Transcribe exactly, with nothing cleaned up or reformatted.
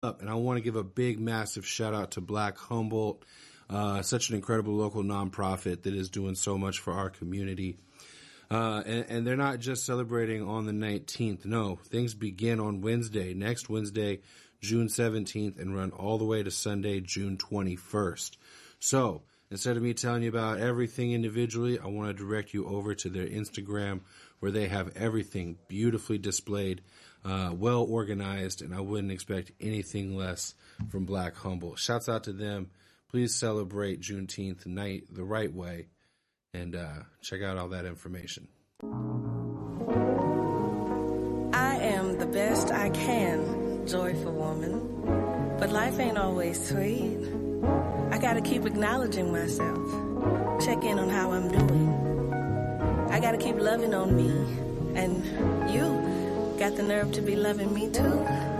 up, and I want to give a big, massive shout out to Black Humboldt, uh, such an incredible local nonprofit that is doing so much for our community. Uh, and, and they're not just celebrating on the nineteenth. No, things begin on Wednesday, next Wednesday, June seventeenth, and run all the way to Sunday, June twenty-first. So, instead of me telling you about everything individually, I want to direct you over to their Instagram, where they have everything beautifully displayed, uh, well organized, and I wouldn't expect anything less from Black Humboldt. Shouts out to them. Please celebrate Juneteenth night the right way, and uh, check out all that information. I am the best I can, joyful woman, but life ain't always sweet. I gotta keep acknowledging myself, check in on how I'm doing. I gotta keep loving on me, and you got the nerve to be loving me too.